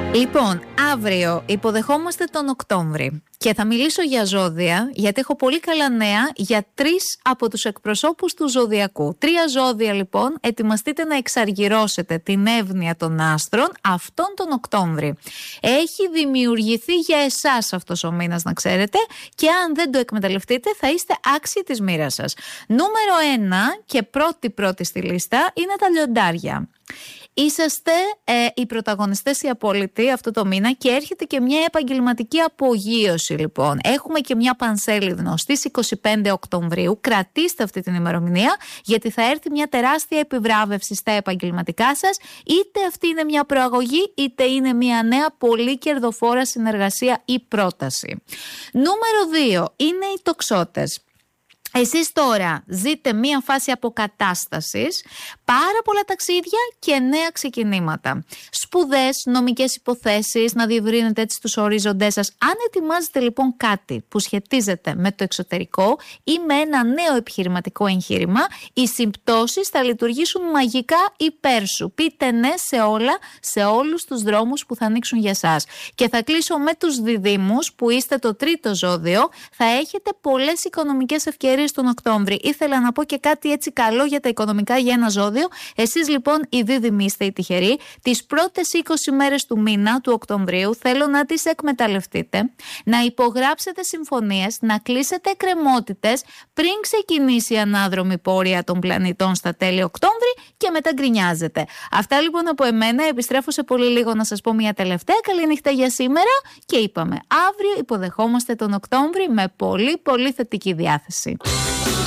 Λοιπόν, αύριο υποδεχόμαστε τον Οκτώβρη και θα μιλήσω για ζώδια, γιατί έχω πολύ καλά νέα για 3 από τους εκπροσώπους του ζωδιακού. 3 ζώδια λοιπόν, ετοιμαστείτε να εξαργυρώσετε την εύνοια των άστρων αυτόν τον Οκτώβρη. Έχει δημιουργηθεί για εσάς αυτός ο μήνας, να ξέρετε, και αν δεν το εκμεταλλευτείτε θα είστε άξιοι της μοίρας σας. Νούμερο 1 και πρώτη στη λίστα είναι τα λιοντάρια. Είσαστε οι πρωταγωνιστές, οι απόλυτοι αυτό το μήνα, και έρχεται και μια επαγγελματική απογείωση λοιπόν. Έχουμε και μια πανσέλινο στις 25 Οκτωβρίου. Κρατήστε αυτή την ημερομηνία, γιατί θα έρθει μια τεράστια επιβράβευση στα επαγγελματικά σας. Είτε αυτή είναι μια προαγωγή, είτε είναι μια νέα πολύ κερδοφόρα συνεργασία ή πρόταση. Νούμερο 2 είναι οι τοξότες. Εσείς τώρα ζείτε μία φάση αποκατάστασης, πάρα πολλά ταξίδια και νέα ξεκινήματα. Σπουδές, νομικές υποθέσεις, να διευρύνετε έτσι τους ορίζοντές σας. Αν ετοιμάζετε λοιπόν κάτι που σχετίζεται με το εξωτερικό ή με ένα νέο επιχειρηματικό εγχείρημα, οι συμπτώσεις θα λειτουργήσουν μαγικά υπέρ σου. Πείτε ναι σε όλα, σε όλους τους δρόμους που θα ανοίξουν για σας. Και θα κλείσω με τους διδύμους, που είστε το τρίτο ζώδιο. Θα έχετε πολλές οικονομικές ευκαιρίες τον Οκτώβρη. Ήθελα να πω και κάτι έτσι καλό για τα οικονομικά για ένα ζώδιο. Εσείς λοιπόν οι δίδυμοι είστε οι τυχεροί. Τις πρώτες 20 μέρες του μήνα του Οκτωβρίου θέλω να τις εκμεταλλευτείτε, να υπογράψετε συμφωνίες, να κλείσετε εκκρεμότητες πριν ξεκινήσει η ανάδρομη πορεία των πλανητών στα τέλη Οκτώβρη και μετά γκρινιάζετε. Αυτά λοιπόν από εμένα. Επιστρέφω σε πολύ λίγο να σας πω μια τελευταία καλή νύχτα για σήμερα και είπαμε αύριο υποδεχόμαστε τον Οκτώβρη με πολύ θετική διάθεση.